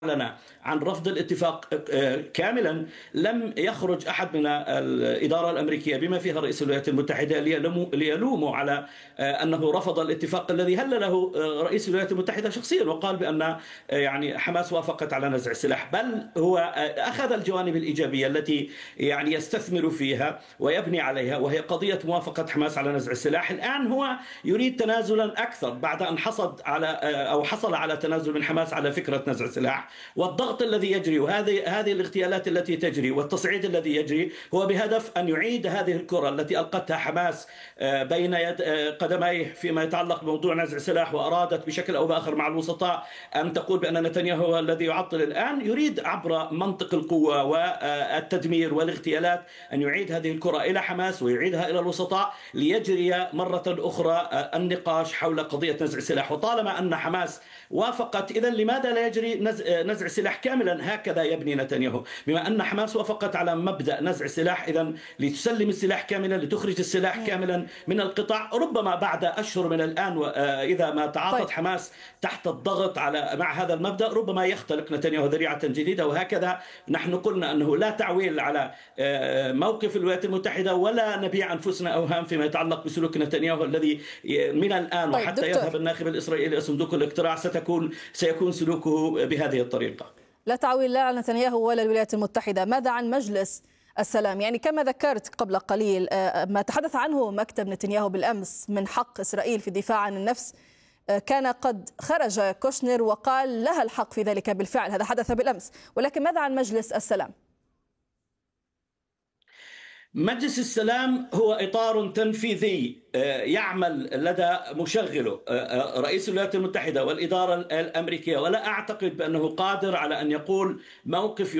أعلن عن رفض الاتفاق كاملا، لم يخرج أحد من الإدارة الأمريكية بما فيها رئيس الولايات المتحدة ليلوموا على أنه رفض الاتفاق الذي هلله رئيس الولايات المتحدة شخصيا، وقال بأن يعني حماس وافقت على نزع السلاح. بل هو أخذ الجوانب الإيجابية التي يعني يستثمر فيها ويبني عليها، وهي قضية موافقة حماس على نزع السلاح. الآن هو يريد تنازلا أكثر بعد أن حصل على تنازل من حماس على فكرة نزع السلاح. والضغط الذي يجري وهذه الاغتيالات التي تجري والتصعيد الذي يجري هو بهدف أن يعيد هذه الكرة التي ألقتها حماس بين يد قدميه فيما يتعلق بموضوع نزع السلاح، وأرادت بشكل أو بآخر مع الوسطاء أن تقول بأن نتنياهو هو الذي يعطل. الآن يريد عبر منطق القوة والتدمير والاغتيالات أن يعيد هذه الكرة إلى حماس ويعيدها إلى الوسطاء ليجري مرة أخرى النقاش حول قضية نزع السلاح. وطالما أن حماس وافقت، إذن لماذا لا يجري نزع السلاح كاملا؟ هكذا يبني نتنياهو. بما أن حماس وافقت على مبدأ نزع السلاح، إذن لتسلم السلاح كاملا، لتخرج السلاح كاملا من القطاع، ربما بعد أشهر من الآن إذا ما تعاطت طيب. حماس تحت الضغط مع هذا المبدأ، ربما يختلق نتنياهو ذريعة جديدة. وهكذا نحن قلنا أنه لا تعويل على موقف الولايات المتحدة، ولا نبيع أنفسنا أوهام فيما يتعلق بسلوك نتنياهو الذي من الآن طيب وحتى دكتور، يذهب الناخب الإسرائيلي إلى صندوق الاقتراع سيكون سلوكه بهذه الطريقة. لا تعويل لا على نتنياهو ولا الولايات المتحدة. ماذا عن مجلس السلام؟ يعني كما ذكرت قبل قليل، ما تحدث عنه مكتب نتنياهو بالأمس من حق إسرائيل في الدفاع عن النفس، كان قد خرج كوشنر وقال لها الحق في ذلك بالفعل، هذا حدث بالأمس. ولكن ماذا عن مجلس السلام؟ مجلس السلام هو إطار تنفيذي يعمل لدى مشغله رئيس الولايات المتحدة والإدارة الأمريكية، ولا أعتقد بأنه قادر على أن يقول موقف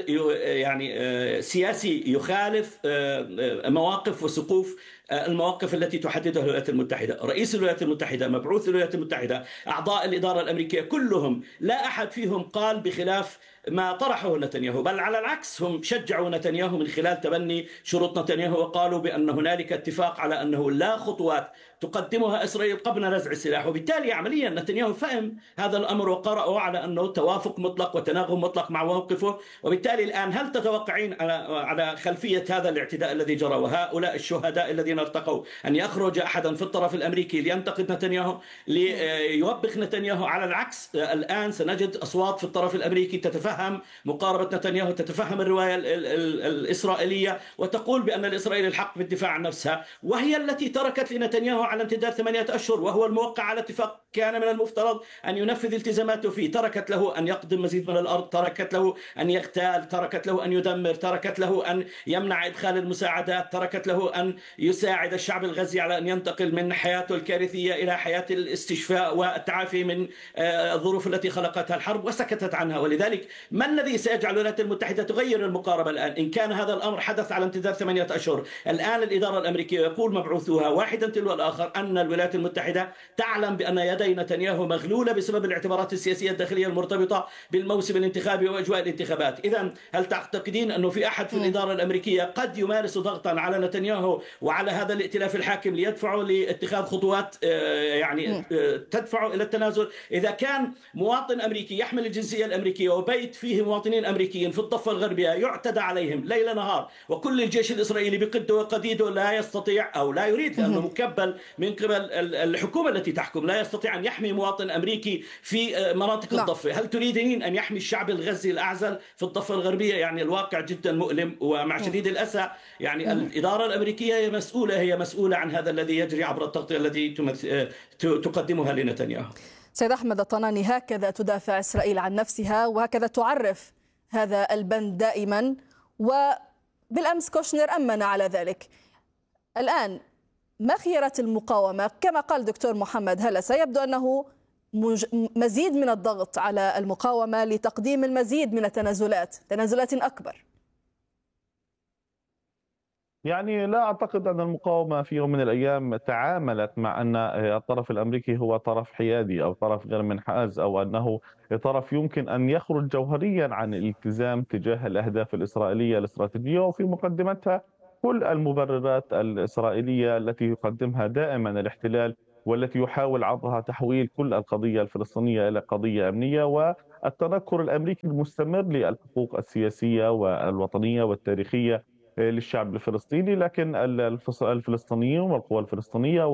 سياسي يخالف مواقف وسقوف المواقف التي تحددها الولايات المتحدة. رئيس الولايات المتحدة، مبعوث الولايات المتحدة، أعضاء الإدارة الأمريكية، كلهم لا أحد فيهم قال بخلاف ما طرحه نتنياهو، بل على العكس هم شجعوا نتنياهو من خلال تبني شروط نتنياهو، وقالوا بأن هنالك اتفاق على أنه لا خطوات تقدمها إسرائيل قبل نزع السلاح. وبالتالي عمليا نتنياهو فهم هذا الأمر وقرأه على أنه توافق مطلق وتناغم مطلق مع موقفه. وبالتالي الآن هل تتوقعين على خلفية هذا الاعتداء الذي جرى وهؤلاء الشهداء الذين ارتقوا أن يخرج أحدا في الطرف الأمريكي لينتقد نتنياهو، ليوبخ نتنياهو؟ على العكس، الآن سنجد أصوات في الطرف الأمريكي تتفهم مقاربة نتنياهو، تتفهم الرواية الإسرائيلية، وتقول بأن الإسرائيلي الحق بالدفاع عن نفسها، وهي التي تركت لنتنياهو على امتداد 8 أشهر وهو الموقع على اتفاق كان من المفترض أن ينفذ التزاماته فيه. تركت له أن يقدم مزيد من الأرض، تركت له أن يغتال، تركت له أن يدمر، تركت له أن يمنع إدخال المساعدات، تركت له أن يساعد الشعب الغزي على أن ينتقل من حياته الكارثية إلى حياة الاستشفاء والتعافي من الظروف التي خلقتها الحرب، وسكتت عنها. ولذلك ما الذي سيجعل الولايات المتحدة تغير المقاربة الآن؟ إن كان هذا الأمر حدث على امتداد 8 أشهر، الآن الإدارة الأمريكية يقول مبعوثوها واحدا تلو الآخر أن الولايات المتحدة تعلم بأن يدي نتنياهو مغلولة بسبب الاعتبارات السياسية الداخلية المرتبطة بالموسم الانتخابي وأجواء الانتخابات. إذن هل تعتقدين أنه في أحد في الإدارة الأمريكية قد يمارس ضغطا على نتنياهو وعلى هذا الائتلاف الحاكم ليدفعوا لاتخاذ خطوات تدفع إلى التنازل؟ إذا كان مواطن أمريكي يحمل الجنسية الأمريكية وبيت فيه مواطنين أمريكيين في الضفة الغربية يعتدى عليهم ليل نهار، وكل الجيش الإسرائيلي بقده وقديده لا يستطيع أو لا يريد، لأنه مكبل من قبل الحكومة التي تحكم، لا يستطيع أن يحمي مواطن أمريكي في مناطق الضفة، هل تريدين أن يحمي الشعب الغزي الأعزل في الضفة الغربية؟ يعني الواقع جدا مؤلم. ومع شديد الأسى يعني الإدارة الأمريكية هي مسؤولة عن هذا الذي يجري عبر التغطية الذي تقدمها لنتنياهو. سيد أحمد الطناني، هكذا تدافع إسرائيل عن نفسها وهكذا تعرف هذا البند دائما، وبالأمس كوشنر أمن على ذلك. الآن ما خيارة المقاومة؟ كما قال دكتور محمد هلا سيبدو أنه مزيد من الضغط على المقاومة لتقديم المزيد من تنازلات أكبر. يعني لا أعتقد أن المقاومة في يوم من الأيام تعاملت مع أن الطرف الأمريكي هو طرف حيادي أو طرف غير منحاز، أو أنه طرف يمكن أن يخرج جوهريا عن الالتزام تجاه الأهداف الإسرائيلية الاستراتيجية، وفي مقدمتها كل المبررات الإسرائيلية التي يقدمها دائما الاحتلال والتي يحاول عبرها تحويل كل القضية الفلسطينية إلى قضية أمنية، والتنكر الأمريكي المستمر للحقوق السياسية والوطنية والتاريخية للشعب الفلسطيني. لكن الفلسطينيين والقوى الفلسطينية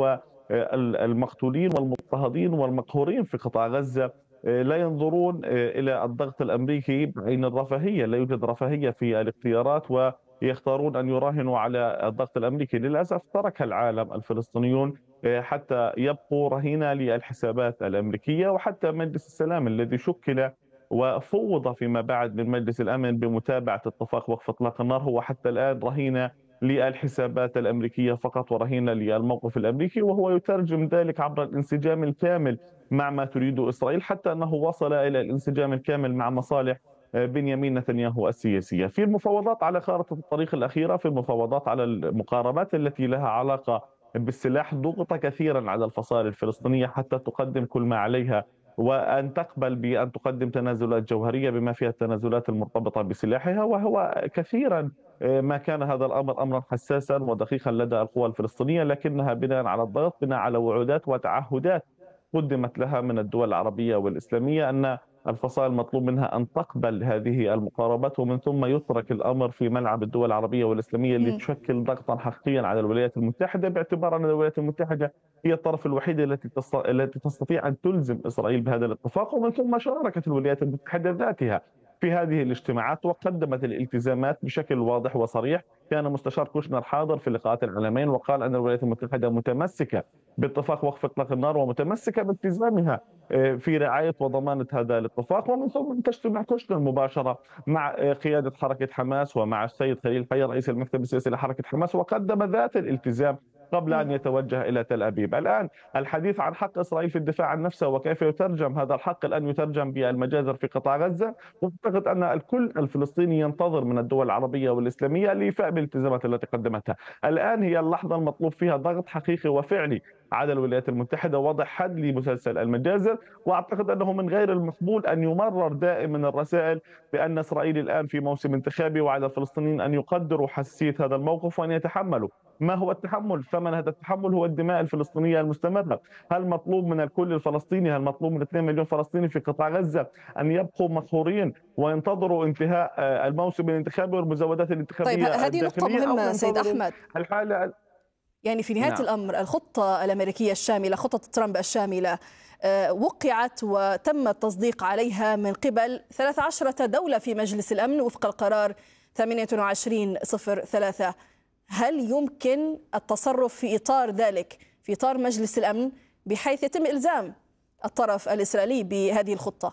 والمقتولين والمضطهدين والمقهورين في قطاع غزة لا ينظرون إلى الضغط الأمريكي بعين الرفاهية. لا يوجد رفاهية في الاختيارات، ويختارون أن يراهنوا على الضغط الأمريكي. للأسف ترك العالم الفلسطينيون حتى يبقوا رهينة للحسابات الأمريكية، وحتى مجلس السلام الذي شكل وفوض فيما بعد من مجلس الأمن بمتابعة اتفاق وقف إطلاق النار هو حتى الآن رهينة للحسابات الأمريكية فقط، ورهينة للموقف الأمريكي، وهو يترجم ذلك عبر الانسجام الكامل مع ما تريد إسرائيل، حتى أنه وصل إلى الانسجام الكامل مع مصالح بنيامين نتنياهو السياسية. في المفاوضات على خارطة الطريق الأخيرة، في المفاوضات على المقاربات التي لها علاقة بالسلاح، ضغط كثيرا على الفصائل الفلسطينية حتى تقدم كل ما عليها، وأن تقبل بأن تقدم تنازلات جوهرية بما فيها التنازلات المرتبطة بسلاحها. وهو كثيرا ما كان هذا الأمر أمرا حساسا ودقيقا لدى القوى الفلسطينية، لكنها بناء على الضغط، بناء على وعودات وتعهدات قدمت لها من الدول العربية والإسلامية، أن الفصائل مطلوب منها أن تقبل هذه المقاربات، ومن ثم يترك الأمر في ملعب الدول العربية والإسلامية لتشكل ضغطا حقيقيا على الولايات المتحدة، باعتبار أن الولايات المتحدة هي الطرف الوحيد التي تستطيع أن تلزم إسرائيل بهذا الاتفاق. ومن ثم شاركت الولايات المتحدة ذاتها في هذه الاجتماعات وقدمت الالتزامات بشكل واضح وصريح. كان مستشار كوشنر حاضر في لقاءات العالمين وقال أن الولايات المتحدة متمسكة باتفاق وقف إطلاق النار ومتمسكة بالتزامها في رعاية وضمانة هذا الاتفاق. ومن ثم تجتمع كوشنر مباشرة مع قيادة حركة حماس ومع السيد خليل حيا رئيس المكتب السياسي لحركة حماس، وقدم ذات الالتزام قبل أن يتوجه إلى تل أبيب. الآن الحديث عن حق إسرائيل في الدفاع عن نفسها وكيف يترجم هذا الحق، الآن يترجم بالمجازر في قطاع غزة. واعتقد أن الكل الفلسطيني ينتظر من الدول العربية والإسلامية الإيفاء بالالتزامات التي قدمتها. الآن هي اللحظة المطلوب فيها ضغط حقيقي وفعلي على الولايات المتحدة، وضع حد لمسلسل المجازر. وأعتقد أنه من غير المقبول أن يمرر دائما الرسائل بأن إسرائيل الآن في موسم انتخابي، وعلى الفلسطينيين أن يقدروا حساسية هذا الموقف وأن يتحملوا. ما هو التحمل؟ ثمن هذا التحمل هو الدماء الفلسطينية المستمرة. هل مطلوب من الكل الفلسطيني، هل مطلوب من 2 مليون فلسطيني في قطاع غزة أن يبقوا مقهورين وينتظروا انتهاء الموسم الانتخابي والمزودات الانتخابية طيب، هذه نقطة الداخلية، أو مهمة سيد ينتظروا أحمد. الحالة؟ يعني في نهاية نعم. الأمر الخطة الأمريكية الشاملة، خطة ترامب الشاملة، وقعت وتم التصديق عليها من قبل 13 دولة في مجلس الأمن وفق القرار 2803. هل يمكن التصرف في إطار ذلك، في إطار مجلس الأمن، بحيث يتم إلزام الطرف الإسرائيلي بهذه الخطة؟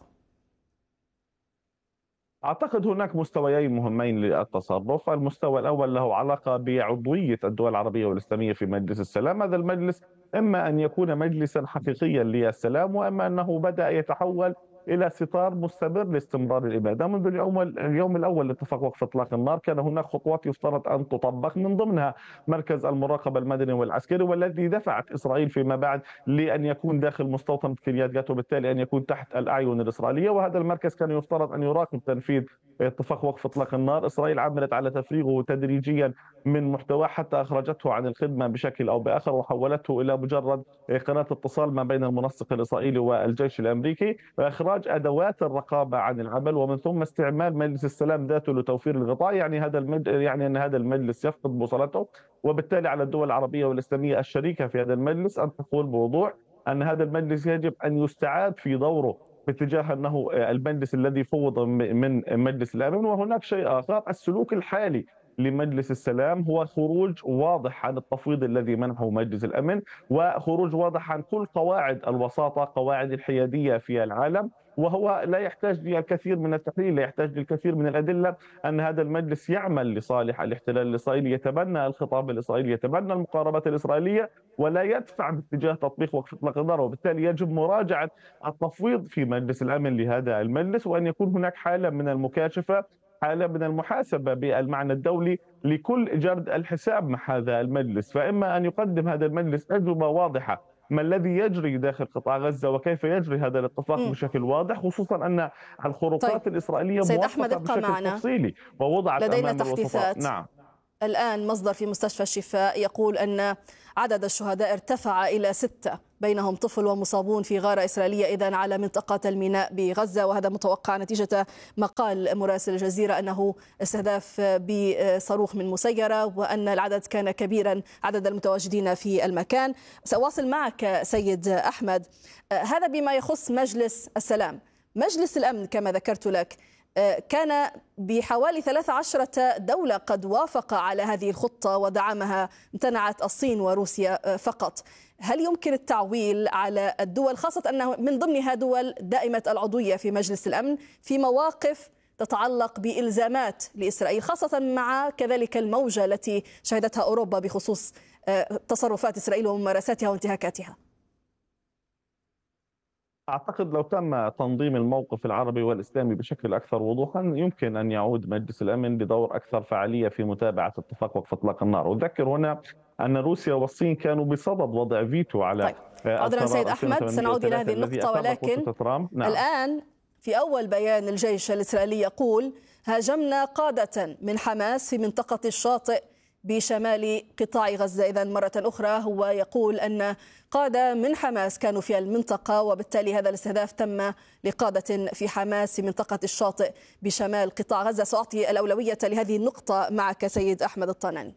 أعتقد هناك مستويين مهمين للتصرف. المستوى الأول له علاقة بعضوية الدول العربية والإسلامية في مجلس السلام. هذا المجلس إما أن يكون مجلسا حقيقيا للسلام، وإما أنه بدأ يتحول إلى ستار مستمر لاستمرار الإبادة. منذ اليوم الأول لاتفاق وقف إطلاق النار كان هناك خطوات يفترض أن تطبق، من ضمنها مركز المراقبة المدني والعسكري، والذي دفعت إسرائيل فيما بعد لأن يكون داخل مستوطنة كريات جات، وبالتالي أن يكون تحت الأعين الإسرائيلية. وهذا المركز كان يفترض أن يراقب تنفيذ اتفاق وقف إطلاق النار. إسرائيل عملت على تفريغه تدريجيا من محتواه حتى أخرجته عن الخدمة بشكل أو بآخر، وحولته إلى مجرد قناة اتصال ما بين المنسق الإسرائيلي والجيش الأمريكي، وإخراج أدوات الرقابة عن العمل، ومن ثم استعمال مجلس السلام ذاته لتوفير الغطاء. يعني أن هذا المجلس يفقد بوصلته، وبالتالي على الدول العربية والإسلامية الشريكة في هذا المجلس أن تقول بوضوح أن هذا المجلس يجب أن يستعاد في دوره باتجاه أنه المجلس الذي فوض من مجلس الأمن. وهناك شيء آخر، السلوك الحالي لمجلس السلام هو خروج واضح عن التفويض الذي منحه مجلس الأمن، وخروج واضح عن كل قواعد الوساطة، قواعد الحيادية في العالم. وهو لا يحتاج للكثير من التحليل، لا يحتاج للكثير من الأدلة أن هذا المجلس يعمل لصالح الاحتلال الإسرائيلي، يتبنى الخطاب الإسرائيلي، يتبنى المقاربات الإسرائيلية، ولا يدفع باتجاه تطبيق وقف إطلاق النار. وبالتالي يجب مراجعة التفويض في مجلس الأمن لهذا المجلس، وأن يكون هناك حالة من المكاشفة، حالة من المحاسبة بالمعنى الدولي لكل جرد الحساب مع هذا المجلس. فإما أن يقدم هذا المجلس أجوبة واضحة ما الذي يجري داخل قطاع غزة وكيف يجري هذا الاتفاق بشكل واضح، خصوصا أن الخروقات الإسرائيلية موثقة بشكل تفصيلي ووضعت أمام الوسطاء. نعم. الآن مصدر في مستشفى الشفاء يقول أن عدد الشهداء ارتفع إلى 6. بينهم طفل ومصابون في غارة إسرائيلية إذن على منطقة الميناء بغزة، وهذا متوقع نتيجة ما قال مراسل الجزيرة أنه استهداف بصاروخ من مسيرة وأن العدد كان كبيرا، عدد المتواجدين في المكان. سأواصل معك سيد أحمد، هذا بما يخص مجلس السلام. مجلس الأمن كما ذكرت لك كان بحوالي 13 دولة قد وافق على هذه الخطة ودعمها، امتنعت الصين وروسيا فقط. هل يمكن التعويل على الدول، خاصة أنه من ضمنها دول دائمة العضوية في مجلس الأمن، في مواقف تتعلق بإلزامات لإسرائيل، خاصة مع كذلك الموجة التي شهدتها أوروبا بخصوص تصرفات إسرائيل وممارساتها وانتهاكاتها؟ أعتقد لو تم تنظيم الموقف العربي والإسلامي بشكل أكثر وضوحا يمكن أن يعود مجلس الأمن بدور أكثر فعالية في متابعة اتفاق وقف إطلاق النار. أذكر هنا أن روسيا والصين كانوا بصدد وضع فيتو على عذرا سيد أحمد، سنعود إلى هذه النقطة، ولكن الآن في أول بيان الجيش الإسرائيلي يقول: هاجمنا قادة من حماس في منطقة الشاطئ بشمال قطاع غزة. إذن مرة أخرى هو يقول أن قادة من حماس كانوا في المنطقة، وبالتالي هذا الاستهداف تم لقادة في حماس في منطقة الشاطئ بشمال قطاع غزة. سأعطي الأولوية لهذه النقطة معك سيد أحمد الطناني.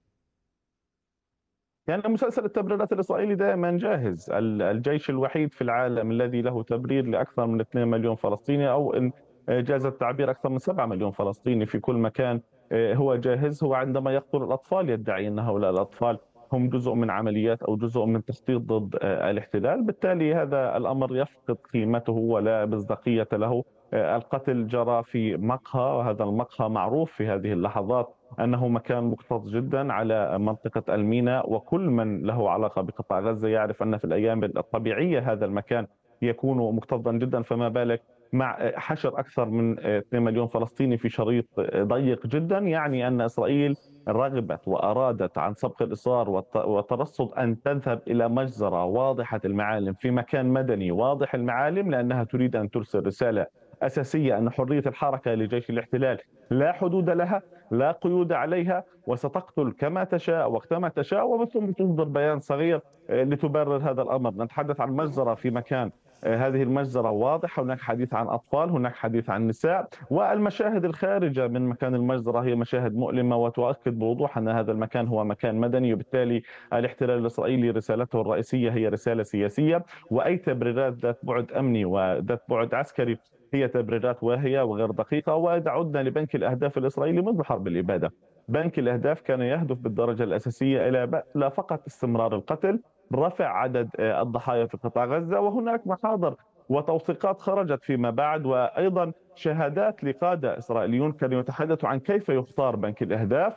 يعني مسلسل التبريرات الإسرائيلي دائما جاهز. الجيش الوحيد في العالم الذي له تبرير لأكثر من 2 مليون فلسطيني، أو إن جاز التعبير أكثر من 7 مليون فلسطيني في كل مكان، هو جاهز. هو عندما يقتل الأطفال يدعي أن هؤلاء الأطفال هم جزء من عمليات أو جزء من تخطيط ضد الاحتلال. بالتالي هذا الأمر يفقد قيمته ولا مصداقية له. القتل جرى في مقهى، وهذا المقهى معروف في هذه اللحظات أنه مكان مكتظ جدا على منطقة الميناء، وكل من له علاقة بقطاع غزة يعرف أن في الأيام الطبيعية هذا المكان يكون مكتظا جدا، فما بالك مع حشر أكثر من 2 مليون فلسطيني في شريط ضيق جدا. يعني أن إسرائيل رغبت وأرادت عن سبق الإصرار وترصد أن تذهب إلى مجزرة واضحة المعالم في مكان مدني واضح المعالم، لأنها تريد أن ترسل رسالة أساسية أن حرية الحركة لجيش الاحتلال لا حدود لها، لا قيود عليها، وستقتل كما تشاء وقتما تشاء، وثم تصدر بيان صغير لتبرر هذا الأمر. نتحدث عن مجزرة في مكان، هذه المجزرة واضحة، هناك حديث عن أطفال، هناك حديث عن نساء، والمشاهد الخارجة من مكان المجزرة هي مشاهد مؤلمة وتؤكد بوضوح أن هذا المكان هو مكان مدني. وبالتالي الاحتلال الإسرائيلي رسالته الرئيسية هي رسالة سياسية، وأي تبريرات ذات بعد أمني وذات بعد عسكري هي تبريرات واهية وغير دقيقة. وإذا عدنا لبنك الأهداف الإسرائيلي منذ حرب الإبادة، بنك الأهداف كان يهدف بالدرجة الأساسية إلى لا فقط استمرار القتل، رفع عدد الضحايا في قطاع غزة. وهناك محاضر وتوثيقات خرجت فيما بعد، وأيضا شهادات لقادة إسرائيليون كانوا يتحدثوا عن كيف يختار بنك الأهداف،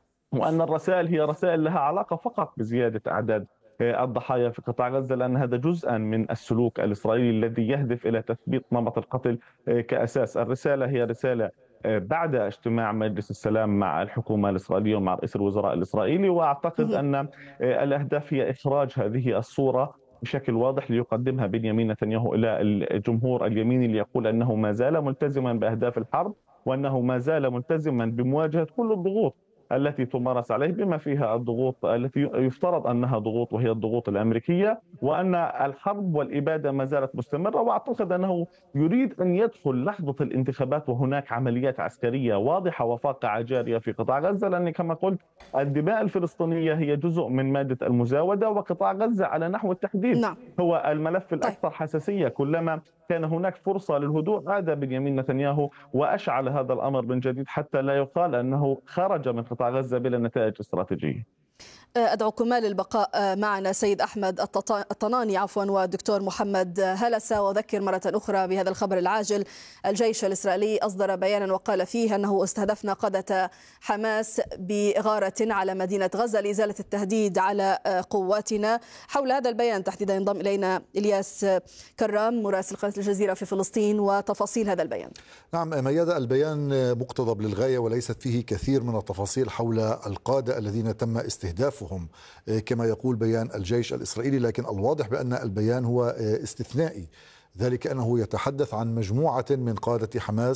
وأن الرسائل هي رسائل لها علاقة فقط بزيادة أعداد الضحايا في قطاع غزة، لأن هذا جزءا من السلوك الإسرائيلي الذي يهدف إلى تثبيت نمط القتل كأساس. الرسالة هي رسالة بعد اجتماع مجلس السلام مع الحكومة الإسرائيلية ومع رئيس الوزراء الإسرائيلي، وأعتقد أن الأهداف هي إخراج هذه الصورة بشكل واضح ليقدمها بنيامين نتنياهو إلى الجمهور اليميني، ليقول أنه ما زال ملتزما بأهداف الحرب، وأنه ما زال ملتزما بمواجهة كل الضغوط التي تمارس عليه، بما فيها الضغوط التي يفترض أنها ضغوط وهي الضغوط الأمريكية، وأن الحرب والإبادة ما زالت مستمرة. وأعتقد أنه يريد أن يدخل لحظة الانتخابات وهناك عمليات عسكرية واضحة وواقعة جارية في قطاع غزة، لأن كما قلت الدماء الفلسطينية هي جزء من مادة المزاودة، وقطاع غزة على نحو التحديد هو الملف الأكثر حساسية. كلما كان هناك فرصة للهدوء عاد بنيامين نتنياهو وأشعل هذا الأمر من جديد حتى لا يقال أنه خرج من قطاع غزة بلا نتائج استراتيجية. أدعوكما للبقاء معنا سيد أحمد الطناني والدكتور محمد هلسة. وأذكر مرة أخرى بهذا الخبر العاجل: الجيش الإسرائيلي أصدر بيانا وقال فيه أنه استهدفنا قادة حماس بغارة على مدينة غزة لإزالة التهديد على قواتنا. حول هذا البيان تحديدا ينضم إلينا إلياس كرام مراسل قناة الجزيرة في فلسطين وتفاصيل هذا البيان. نعم ميادة، البيان مقتضب للغاية وليست فيه كثير من التفاصيل حول القادة الذين تم استهدافهم كما يقول بيان الجيش الإسرائيلي، لكن الواضح بأن البيان هو استثنائي، ذلك أنه يتحدث عن مجموعة من قادة حماس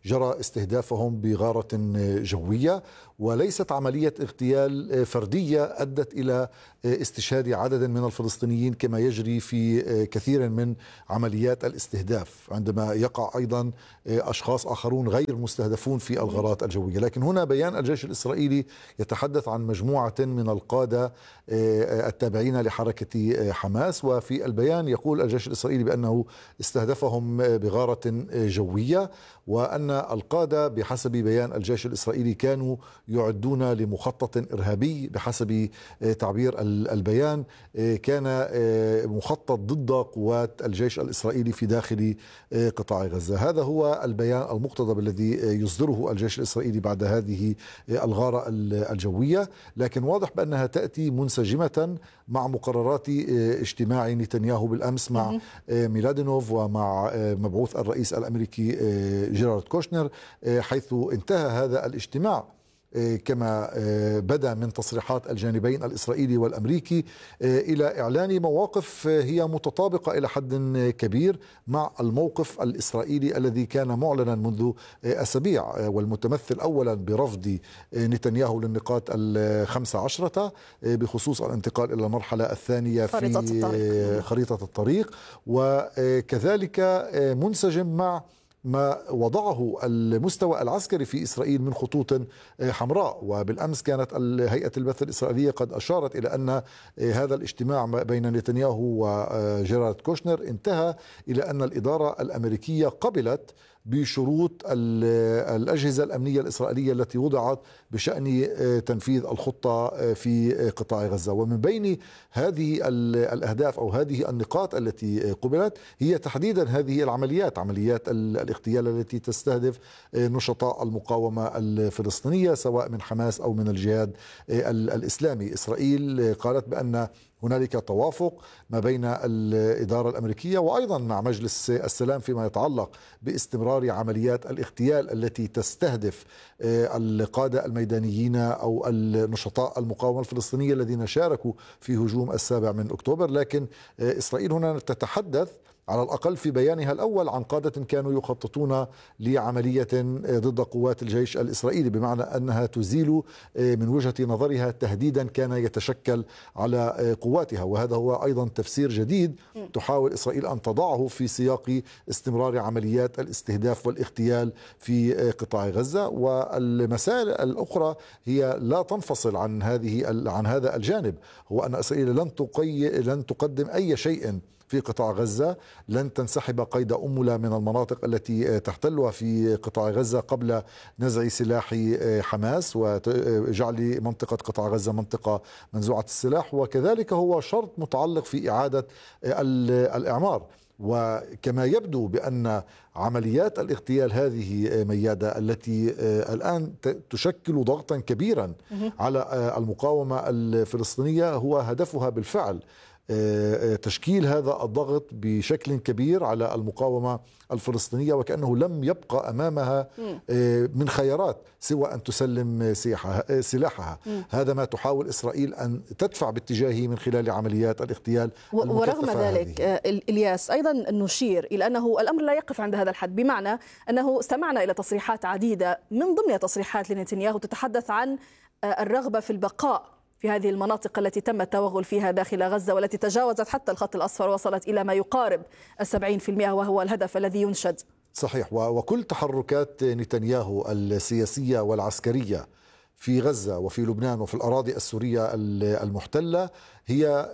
جرى استهدافهم بغارة جوية، وليست عملية اغتيال فردية أدت إلى استشهاد عدد من الفلسطينيين كما يجري في كثير من عمليات الاستهداف عندما يقع أيضا أشخاص آخرون غير مستهدفون في الغارات الجوية. لكن هنا بيان الجيش الإسرائيلي يتحدث عن مجموعة من القادة التابعين لحركة حماس، وفي البيان يقول الجيش الإسرائيلي بأنه استهدفهم بغارة جوية، وأن القادة بحسب بيان الجيش الإسرائيلي كانوا يعدون لمخطط إرهابي. بحسب تعبير البيان كان مخطط ضد قوات الجيش الإسرائيلي في داخل قطاع غزة. هذا هو البيان المقتضب الذي يصدره الجيش الإسرائيلي بعد هذه الغارة الجوية، لكن واضح بأنها تأتي منسجمة مع مقررات اجتماع نتنياهو بالأمس مع ميلادينوف ومع مبعوث الرئيس الأمريكي جيرارد كوشنر، حيث انتهى هذا الاجتماع كما بدا من تصريحات الجانبين الإسرائيلي والأمريكي إلى إعلان مواقف هي متطابقة إلى حد كبير مع الموقف الإسرائيلي الذي كان معلنا منذ أسابيع، والمتمثل أولا برفض نتنياهو للنقاط 15 بخصوص الانتقال إلى المرحلة الثانية في خريطة الطريق، وكذلك منسجم مع ما وضعه المستوى العسكري في إسرائيل من خطوط حمراء. وبالأمس كانت هيئة البث الإسرائيلية قد أشارت إلى أن هذا الاجتماع بين نتنياهو وجيرارد كوشنر انتهى إلى أن الإدارة الأمريكية قبلت بشروط الأجهزة الأمنية الإسرائيلية التي وضعت بشأن تنفيذ الخطة في قطاع غزة. ومن بين هذه الأهداف أو هذه النقاط التي قبلت هي تحديدا هذه العمليات، عمليات الاغتيال التي تستهدف نشطاء المقاومة الفلسطينية سواء من حماس أو من الجهاد الإسلامي. إسرائيل قالت بأن هنالك توافق ما بين الإدارة الأمريكية وأيضا مع مجلس السلام فيما يتعلق باستمرار عمليات الاغتيال التي تستهدف القادة الميدانيين أو النشطاء المقاومة الفلسطينية الذين شاركوا في هجوم 7 أكتوبر. لكن إسرائيل هنا تتحدث على الأقل في بيانها الأول عن قادة كانوا يخططون لعملية ضد قوات الجيش الإسرائيلي، بمعنى أنها تزيل من وجهة نظرها تهديدا كان يتشكل على قواتها. وهذا هو أيضا تفسير جديد تحاول إسرائيل أن تضعه في سياق استمرار عمليات الاستهداف والاغتيال في قطاع غزة. والمسائل الأخرى هي لا تنفصل عن هذا الجانب، هو أن إسرائيل لن تقدم أي شيء في قطاع غزة، لن تنسحب قيد أملة من المناطق التي تحتلها في قطاع غزة قبل نزع سلاح حماس وجعل منطقة قطاع غزة منطقة منزوعة السلاح. وكذلك هو شرط متعلق في إعادة الإعمار. وكما يبدو بأن عمليات الاغتيال هذه ميادة التي الآن تشكل ضغطا كبيرا على المقاومة الفلسطينية هو هدفها بالفعل تشكيل هذا الضغط بشكل كبير على المقاومة الفلسطينية، وكأنه لم يبقى أمامها من خيارات سوى أن تسلم سلاحها. هذا ما تحاول إسرائيل أن تدفع باتجاهه من خلال عمليات الاغتيال. ورغم ذلك إلياس أيضا نشير إلى أنه الأمر لا يقف عند هذا الحد، بمعنى أنه استمعنا إلى تصريحات عديدة من ضمن تصريحات لنتنياهو تتحدث عن الرغبة في البقاء في هذه المناطق التي تم التوغل فيها داخل غزة والتي تجاوزت حتى الخط الأصفر وصلت إلى ما يقارب 70%، وهو الهدف الذي ينشد. صحيح. وكل تحركات نتنياهو السياسية والعسكرية في غزة وفي لبنان وفي الأراضي السورية المحتلة هي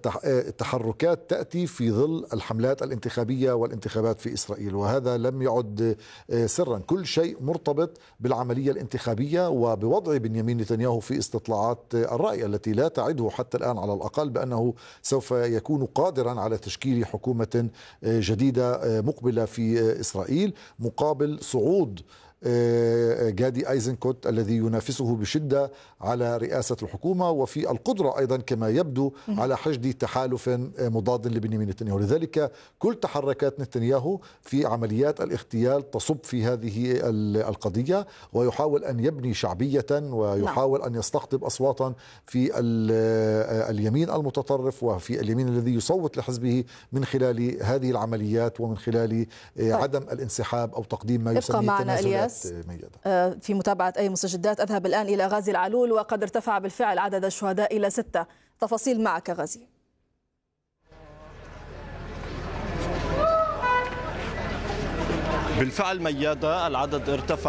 تحركات تأتي في ظل الحملات الانتخابية والانتخابات في إسرائيل، وهذا لم يعد سرا. كل شيء مرتبط بالعملية الانتخابية وبوضع بنيامين نتنياهو في استطلاعات الرأي التي لا تعده حتى الآن على الأقل بأنه سوف يكون قادرا على تشكيل حكومة جديدة مقبلة في إسرائيل مقابل صعود جادي أيزنكوت الذي ينافسه بشدة على رئاسة الحكومة، وفي القدرة أيضا كما يبدو على حشد تحالف مضاد لبنيامين نتنياهو. لذلك كل تحركات نتنياهو في عمليات الاغتيال تصب في هذه القضية، ويحاول أن يبني شعبية ويحاول أن يستقطب أصواتا في اليمين المتطرف وفي اليمين الذي يصوت لحزبه من خلال هذه العمليات ومن خلال عدم الانسحاب أو تقديم ما يسميه تنازلات ميادة. في متابعة أي مستجدات أذهب الآن إلى غازي العلول، وقد ارتفع بالفعل عدد الشهداء إلى 6. تفاصيل معك غازي. بالفعل ميادة، العدد ارتفع